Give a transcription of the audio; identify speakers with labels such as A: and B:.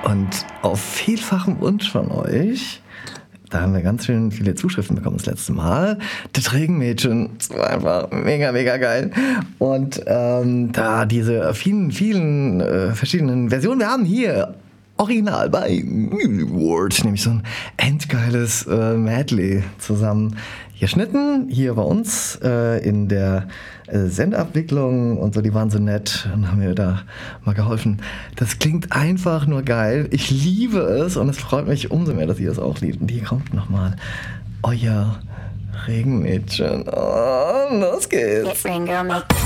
A: Und auf vielfachem Wunsch von euch, da haben wir ganz schön viele Zuschriften bekommen das letzte Mal. Das Regenmädchen, das war einfach mega, mega geil. Und da diese vielen verschiedenen Versionen, wir haben hier original bei Music Awards, nämlich so ein endgeiles Medley zusammen geschnitten, hier bei uns in der Sendeabwicklung und so, die waren so nett und haben mir da mal geholfen. Das klingt einfach nur geil. Ich liebe es und es freut mich umso mehr, dass ihr es auch liebt. Und hier kommt nochmal euer Regenmädchen. Oh, los geht's.
B: It's Rain Girl Make